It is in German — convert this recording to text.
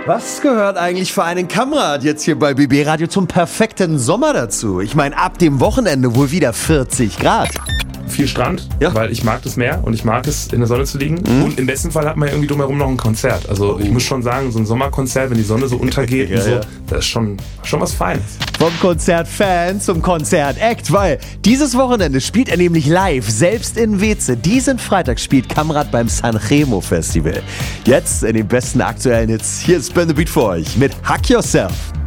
Was gehört eigentlich für einen Kamrat jetzt hier bei BB Radio zum perfekten Sommer dazu? Ich meine, ab dem Wochenende wohl wieder 40 Grad. Viel Strand, Ja. weil ich mag das Meer und ich mag es, in der Sonne zu liegen. Und im besten Fall hat man ja irgendwie drumherum noch ein Konzert. Also ich muss schon sagen, so ein Sommerkonzert, wenn die Sonne so untergeht Ja, und so, ja. das ist schon was Feines. Vom Konzertfan zum Konzertakt, weil dieses Wochenende spielt er nämlich live, selbst in Weze. Diesen Freitag spielt Kamrat beim Sanremo Festival. Jetzt in den besten aktuellen Hits, hier ist Ben the Beat für euch mit Hack Yourself.